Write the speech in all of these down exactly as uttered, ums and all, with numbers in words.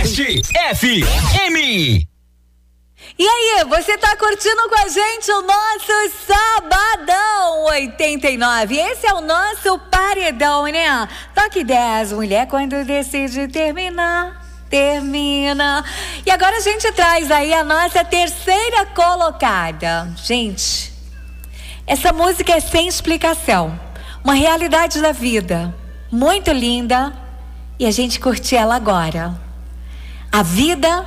Oeste F M. E aí, você tá curtindo com a gente o nosso Sabadão oitenta e nove? Esse é o nosso paredão, né? Toque dez, mulher quando decide terminar, termina. E agora a gente traz aí a nossa terceira colocada. Gente, essa música é sem explicação. Uma realidade da vida, muito linda. E a gente curte ela agora. A vida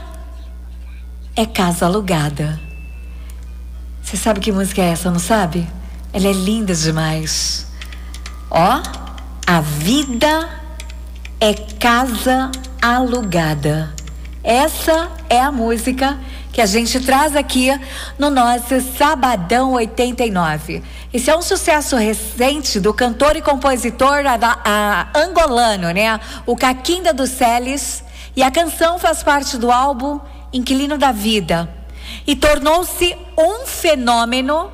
é casa alugada. Você sabe que música é essa, não sabe? Ela é linda demais. Ó, a vida é casa alugada. Essa é a música que a gente traz aqui no nosso Sabadão oitenta e nove. Esse é um sucesso recente do cantor e compositor a, a, angolano, né? O Caquinda dos Celes. E a canção faz parte do álbum Inquilino da Vida e tornou-se um fenômeno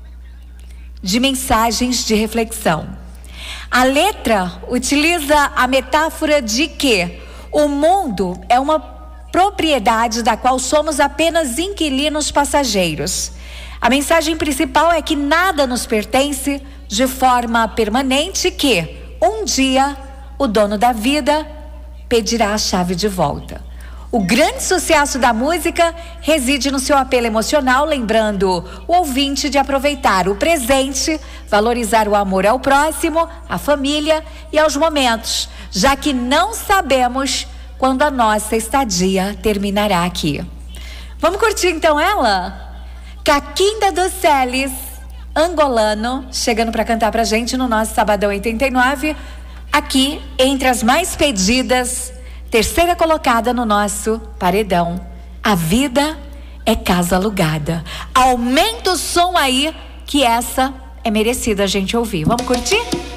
de mensagens de reflexão. A letra utiliza a metáfora de que o mundo é uma propriedade da qual somos apenas inquilinos passageiros. A mensagem principal é que nada nos pertence de forma permanente, que um dia o dono da vida pedirá a chave de volta. O grande sucesso da música reside no seu apelo emocional, lembrando o ouvinte de aproveitar o presente, valorizar o amor ao próximo, à família e aos momentos, já que não sabemos quando a nossa estadia terminará aqui. Vamos curtir então ela? Caquinda dos Celes, angolano, chegando para cantar pra gente no nosso Sabadão oitenta e nove, aqui entre as mais pedidas, terceira colocada no nosso paredão. A vida é casa alugada. Aumenta o som aí, que essa é merecida a gente ouvir. Vamos curtir?